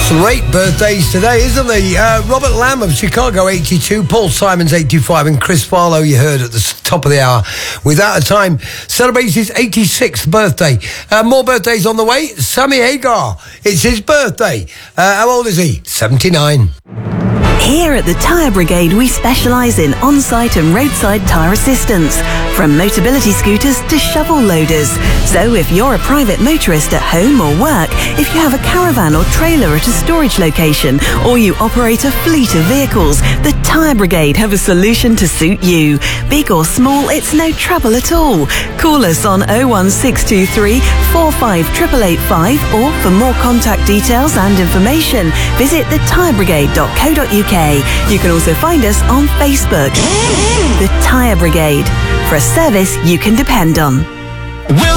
Great birthdays today, isn't there? Robert Lamb of Chicago, 82. Paul Simon's 85. And Chris Farlow, you heard at the top of the hour, Without a Time, celebrates his 86th birthday. More birthdays on the way. Sammy Hagar, it's his birthday. How old is he? 79. Here at the Tyre Brigade, we specialise in on-site and roadside tyre assistance, from Motability scooters to shovel loaders. So if you're a private motorist at home or work, if you have a caravan or trailer at a storage location, or you operate a fleet of vehicles, the Tyre Brigade have a solution to suit you. Big or small, it's no trouble at all. Call us on 01623 458885, or for more contact details and information, visit thetyrebrigade.co.uk. You can also find us on Facebook. The Tyre Brigade, for a service you can depend on. We'll